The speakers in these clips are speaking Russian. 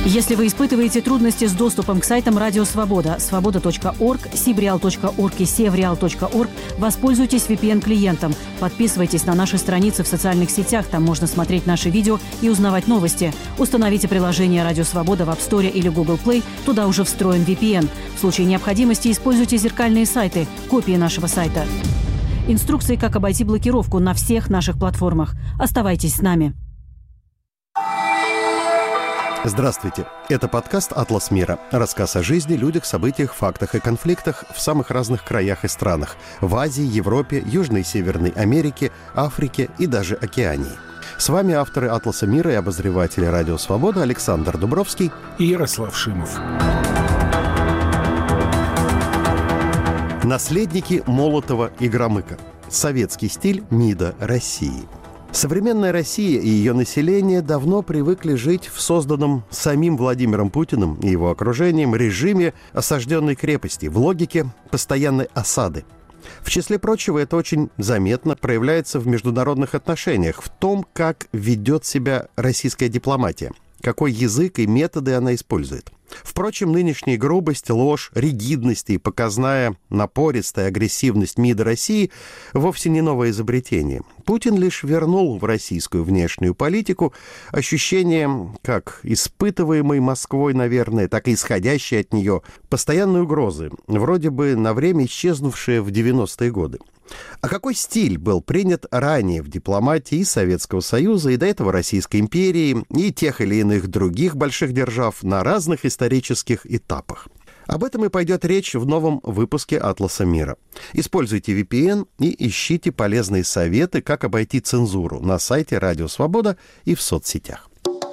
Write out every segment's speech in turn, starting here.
Если вы испытываете трудности с доступом к сайтам Радио Свобода, свобода.орг, sibreal.org и sevreal.org, воспользуйтесь VPN-клиентом. Подписывайтесь на наши страницы в социальных сетях, там можно смотреть наши видео и узнавать новости. Установите приложение Радио Свобода в App Store или Google Play, туда уже встроен VPN. В случае необходимости используйте зеркальные сайты, копии нашего сайта. Инструкции, как обойти блокировку на всех наших платформах. Оставайтесь с нами. Здравствуйте. Это подкаст «Атлас мира». Рассказ о жизни, людях, событиях, фактах и конфликтах в самых разных краях и странах. В Азии, Европе, Южной и Северной Америке, Африке и даже Океании. С вами авторы «Атласа мира» и обозреватели «Радио Свобода» Александр Дубровский и Ярослав Шимов. Наследники Молотова и Громыка. Советский стиль МИДа России. Современная Россия и ее население давно привыкли жить в созданном самим Владимиром Путиным и его окружением режиме осажденной крепости, в логике постоянной осады. В числе прочего, это очень заметно проявляется в международных отношениях, в том, как ведет себя российская дипломатия, какой язык и методы она использует. Впрочем, нынешняя грубость, ложь, ригидность и показная напористая агрессивность МИДа России вовсе не новое изобретение. Путин лишь вернул в российскую внешнюю политику ощущение, как испытываемой Москвой, наверное, так и исходящей от нее постоянной угрозы, вроде бы на время исчезнувшие в 90-е годы. А какой стиль был принят ранее в дипломатии и Советского Союза, и до этого Российской империи, и тех или иных других больших держав на разных исторических этапах? Об этом и пойдет речь в новом выпуске «Атласа мира». Используйте VPN и ищите полезные советы, как обойти цензуру на сайте Радио Свобода и в соцсетях.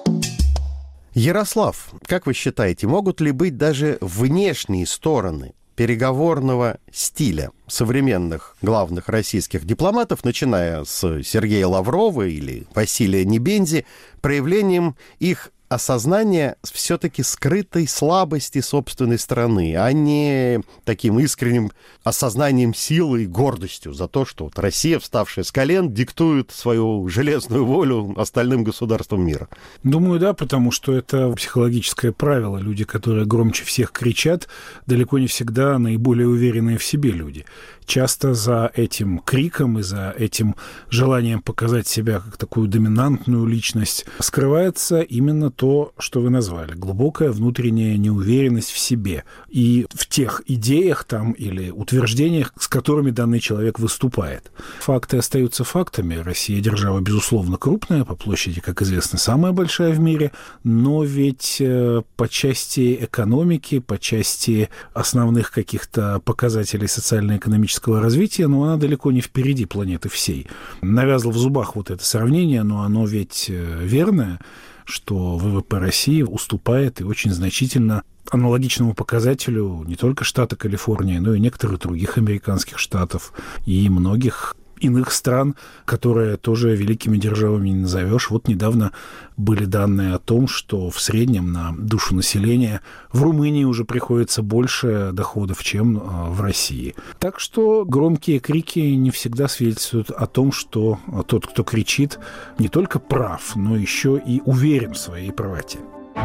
Ярослав, как вы считаете, могут ли быть даже внешние стороны переговорного стиля современных главных российских дипломатов, начиная с Сергея Лаврова или Василия Небензи, проявлением их осознания все-таки скрытой слабости собственной страны, а не таким искренним осознанием силы и гордостью за то, что вот Россия, вставшая с колен, диктует свою железную волю остальным государствам мира? Думаю, да, потому что это психологическое правило. Люди, которые громче всех кричат, далеко не всегда наиболее уверенные в себе люди. Часто за этим криком и за этим желанием показать себя как такую доминантную личность скрывается именно то, что вы назвали. Глубокая внутренняя неуверенность в себе и в тех идеях там или утверждениях, с которыми данный человек выступает. Факты остаются фактами. Россия держава, безусловно, крупная, по площади, как известно, самая большая в мире, но ведь по части экономики, по части основных каких-то показателей социально-экономического развития, но она далеко не впереди планеты всей. Навязло в зубах вот это сравнение, но оно ведь верное, что ВВП России уступает и очень значительно аналогичному показателю не только штата Калифорния, но и некоторых других американских штатов и многих иных стран, которые тоже великими державами не назовешь. Вот недавно были данные о том, что в среднем на душу населения в Румынии уже приходится больше доходов, чем в России. Так что громкие крики не всегда свидетельствуют о том, что тот, кто кричит, не только прав, но еще и уверен в своей правоте.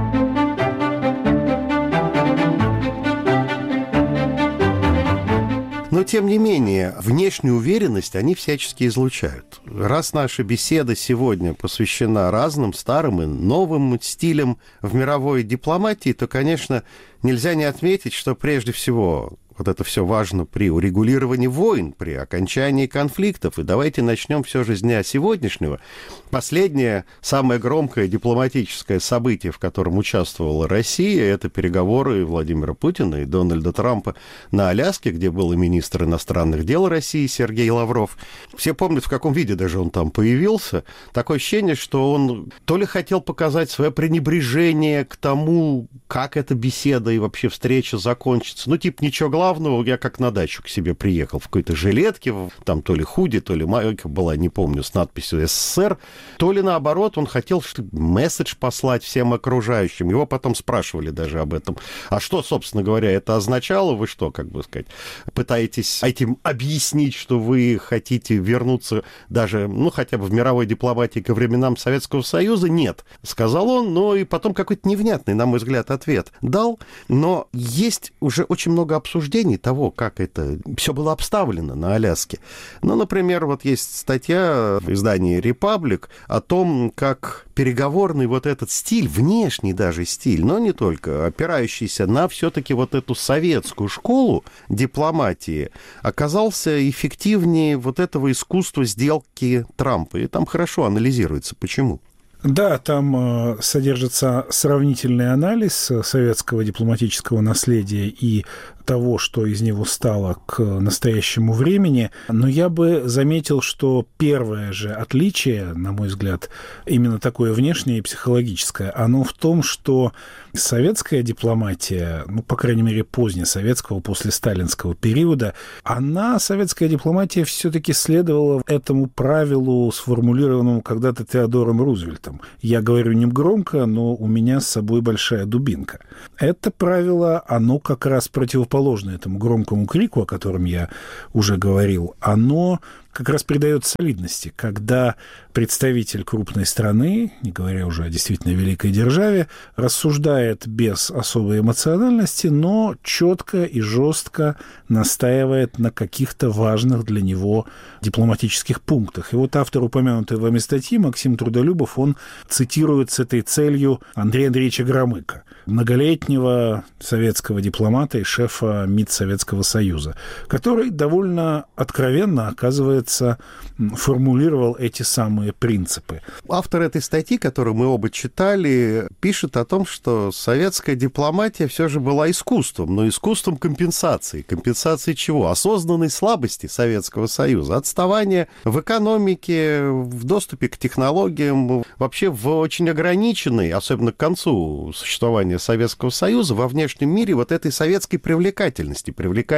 Но, тем не менее, внешнюю уверенность они всячески излучают. Раз наша беседа сегодня посвящена разным старым и новым стилям в мировой дипломатии, то, конечно, нельзя не отметить, что прежде всего вот это все важно при урегулировании войн, при окончании конфликтов. И давайте начнем все же с дня сегодняшнего. Последнее, самое громкое дипломатическое событие, в котором участвовала Россия, это переговоры Владимира Путина и Дональда Трампа на Аляске, где был и министр иностранных дел России Сергей Лавров. Все помнят, в каком виде даже он там появился. Такое ощущение, что он то ли хотел показать свое пренебрежение к тому, как эта беседа и вообще встреча закончится. Ну, типа, ничего главного, главного я как на дачу к себе приехал в какой-то жилетке, там то ли худи, то ли майка была, не помню, с надписью СССР, то ли наоборот, он хотел месседж послать всем окружающим. Его потом спрашивали даже об этом. А что, собственно говоря, это означало? Вы что, как бы сказать, пытаетесь этим объяснить, что вы хотите вернуться даже, ну, хотя бы в мировой дипломатии ко временам Советского Союза? Нет, сказал он, но и потом какой-то невнятный, на мой взгляд, ответ дал. Но есть уже очень много обсуждений того, как это все было обставлено на Аляске. Ну, например, вот есть статья в издании «Репаблик» о том, как переговорный вот этот стиль, внешний даже стиль, но не только, опирающийся на все-таки вот эту советскую школу дипломатии, оказался эффективнее вот этого искусства сделки Трампа. И там хорошо анализируется. Почему? Да, там содержится сравнительный анализ советского дипломатического наследия и того, что из него стало к настоящему времени. Но я бы заметил, что первое же отличие, на мой взгляд, именно такое внешнее и психологическое, оно в том, что советская дипломатия, ну, по крайней мере, позднесоветского, после сталинского периода, советская дипломатия все-таки следовала этому правилу, сформулированному когда-то Теодором Рузвельтом. Я говорю не громко, но у меня с собой большая дубинка. Это правило, оно как раз противоположно этому громкому крику, о котором я уже говорил, оно как раз придает солидности, когда представитель крупной страны, не говоря уже о действительно великой державе, рассуждает без особой эмоциональности, но четко и жестко настаивает на каких-то важных для него дипломатических пунктах. И вот автор упомянутой вами статьи, Максим Трудолюбов, он цитирует с этой целью Андрея Андреевича Громыка, многолетнего советского дипломата и шефа МИД Советского Союза, который довольно откровенно, оказывается, формулировал эти самые принципы. Автор этой статьи, которую мы оба читали, пишет о том, что советская дипломатия все же была искусством, но искусством компенсации. Компенсации чего? Осознанной слабости Советского Союза, отставания в экономике, в доступе к технологиям, вообще в очень ограниченной, особенно к концу существования Советского Союза, во внешнем мире вот этой советской привлекательности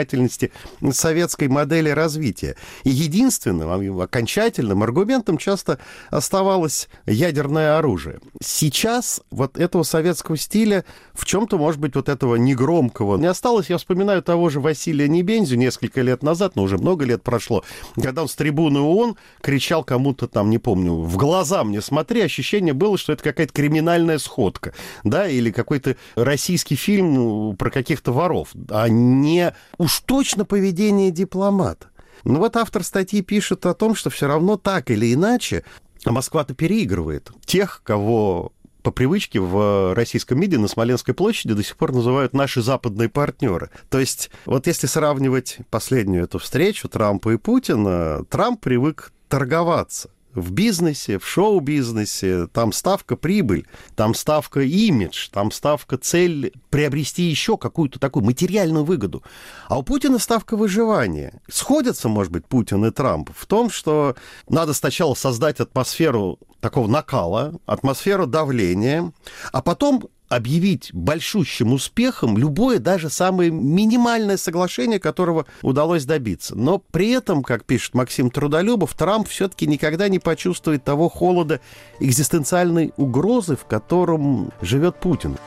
советской модели развития. И единственным, окончательным аргументом часто оставалось ядерное оружие. Сейчас вот этого советского стиля, в чем-то, может быть, вот этого негромкого не осталось. Я вспоминаю того же Василия Небензю несколько лет назад, но уже много лет прошло, когда он с трибуны ООН кричал кому-то там, не помню, в глаза мне смотри, ощущение было, что это какая-то криминальная сходка, да, или какой-то российский фильм про каких-то воров, а не уж точно поведение дипломата. Ну вот автор статьи пишет о том, что все равно так или иначе Москва-то переигрывает тех, кого по привычке в российском МИДе на Смоленской площади до сих пор называют наши западные партнеры. То есть вот если сравнивать последнюю эту встречу Трампа и Путина, Трамп привык торговаться. В бизнесе, в шоу-бизнесе, там ставка прибыль, там ставка имидж, там ставка цель приобрести еще какую-то такую материальную выгоду. А у Путина ставка выживания. Сходятся, может быть, Путин и Трамп в том, что надо сначала создать атмосферу такого накала, атмосферу давления, а потом объявить большущим успехом любое, даже самое минимальное соглашение, которого удалось добиться. Но при этом, как пишет Максим Трудолюбов, Трамп все-таки никогда не почувствует того холода экзистенциальной угрозы, в котором живет Путин.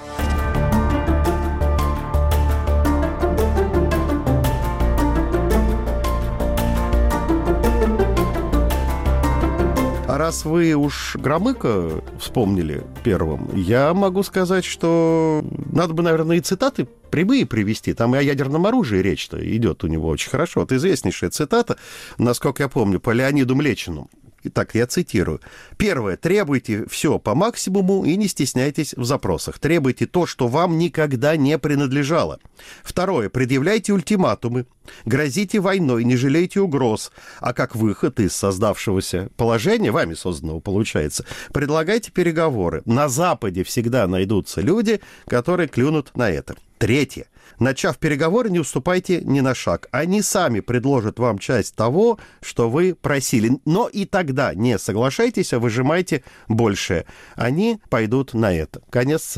Раз вы уж Громыка вспомнили первым, я могу сказать, что надо бы, наверное, и цитаты прямые привести. Там и о ядерном оружии речь-то идет у него очень хорошо. Это известнейшая цитата, насколько я помню, по Леониду Млечину. Итак, я цитирую. Первое. Требуйте все по максимуму и не стесняйтесь в запросах. Требуйте то, что вам никогда не принадлежало. Второе. Предъявляйте ультиматумы. Грозите войной, не жалейте угроз. А как выход из создавшегося положения, вами созданного получается, предлагайте переговоры. На Западе всегда найдутся люди, которые клюнут на это. Третье. Начав переговоры, не уступайте ни на шаг. Они сами предложат вам часть того, что вы просили. Но и тогда не соглашайтесь, а выжимайте большее. Они пойдут на это. Конец цитаты.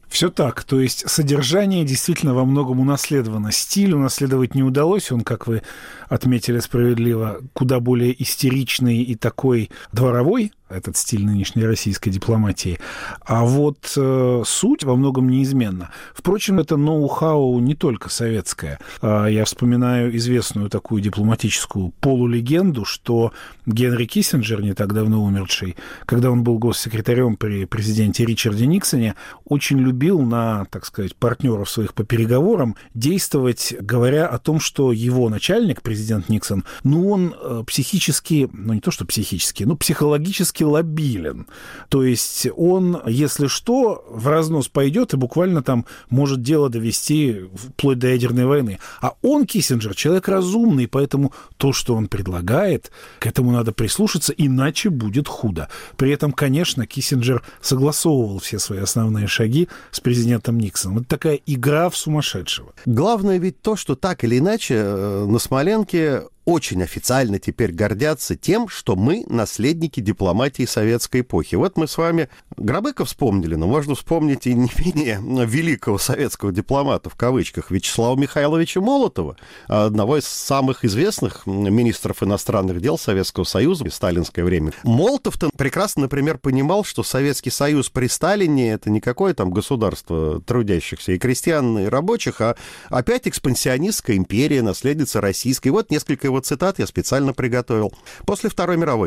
Все так. То есть содержание действительно во многом унаследовано. Стиль унаследовать не удалось. Он, как вы отметили справедливо, куда более истеричный и такой дворовой, этот стиль нынешней российской дипломатии. А вот суть во многом неизменна. Впрочем, это ноу-хау не только советское. Я вспоминаю известную такую дипломатическую полулегенду, что Генри Киссинджер, не так давно умерший, когда он был госсекретарем при президенте Ричарде Никсоне, очень любил на, так сказать, партнеров своих по переговорам действовать, говоря о том, что его начальник, президент Никсон, он психически, не то что психически, психологически лобилен. То есть он, если что, в разнос пойдет и буквально там может дело довести вплоть до ядерной войны. А он, Киссинджер, человек разумный, поэтому то, что он предлагает, к этому надо прислушаться, иначе будет худо. При этом, конечно, Киссинджер согласовывал все свои основные шаги с президентом Никсоном. Это такая игра в сумасшедшего. Главное ведь то, что так или иначе на Смоленке очень официально теперь гордятся тем, что мы наследники дипломатии советской эпохи. Вот мы с вами Громыка вспомнили, но можно вспомнить и не менее великого советского дипломата, в кавычках, Вячеслава Михайловича Молотова, одного из самых известных министров иностранных дел Советского Союза в сталинское время. Молотов-то прекрасно, например, понимал, что Советский Союз при Сталине — это не какое там государство трудящихся и крестьян, и рабочих, а опять экспансионистская империя, наследница российской. Вот несколько его цитат я специально приготовил. После Второй мировой